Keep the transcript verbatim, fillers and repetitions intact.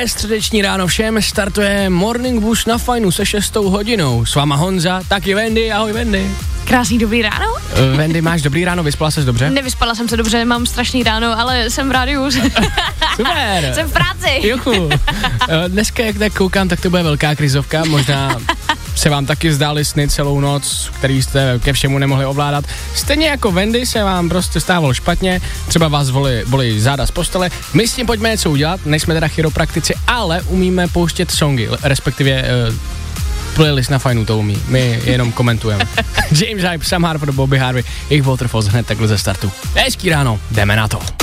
Dobré středeční ráno všem, startuje Morning Boost na Fajnu se šestou hodinou. S váma Honza, taky Wendy, ahoj Wendy. Krásný dobrý ráno. Uh, Wendy, máš dobrý ráno, vyspala ses dobře? Nevyspala jsem se dobře, mám strašný ráno, ale jsem v rádiu. Super. Jsem v práci. Juchu. Uh, dneska, jak tak koukám, tak to bude velká krizovka, možná se vám taky zdály sny celou noc, který jste ke všemu nemohli ovládat. Stejně jako Wendy se vám prostě stávalo špatně, třeba vás volí, volí záda z postele. My s tím pojďme něco udělat, nejsme teda chiropraktici, ale umíme pouštět songy, respektive uh, playlist na Fajnu to umí, my jenom komentujeme. James Hype, Sam Harford, Bobby Harvey, jejich Waterfalls hned takhle ze startu. Hezký ráno, jdeme na to.